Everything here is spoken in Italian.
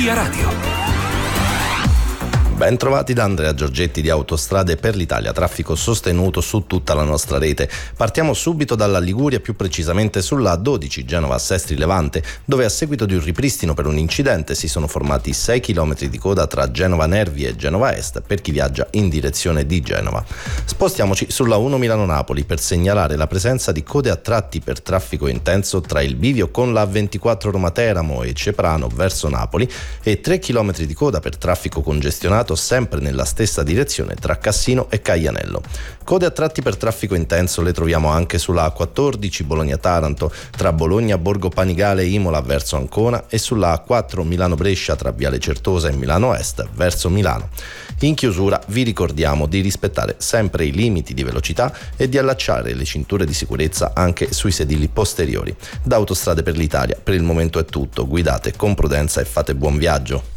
Via Radio. Ben trovati da Andrea Giorgetti di Autostrade per l'Italia, traffico sostenuto su tutta la nostra rete. Partiamo subito dalla Liguria, più precisamente sulla A12 Genova-Sestri Levante, dove a seguito di un ripristino per un incidente si sono formati 6 km di coda tra Genova Nervi e Genova Est per chi viaggia in direzione di Genova. Spostiamoci sulla 1 Milano-Napoli per segnalare la presenza di code a tratti per traffico intenso tra il bivio con la A24 Roma-Teramo e Ceprano verso Napoli e 3 km di coda per traffico congestionato sempre nella stessa direzione tra Cassino e Caianello. Code a tratti per traffico intenso le troviamo anche sulla A14 Bologna-Taranto tra Bologna, Borgo Panigale e Imola verso Ancona e sulla A4 Milano-Brescia tra Viale Certosa e Milano Est verso Milano. In chiusura vi ricordiamo di rispettare sempre i limiti di velocità e di allacciare le cinture di sicurezza anche sui sedili posteriori. Da Autostrade per l'Italia per il momento è tutto, guidate con prudenza e fate buon viaggio.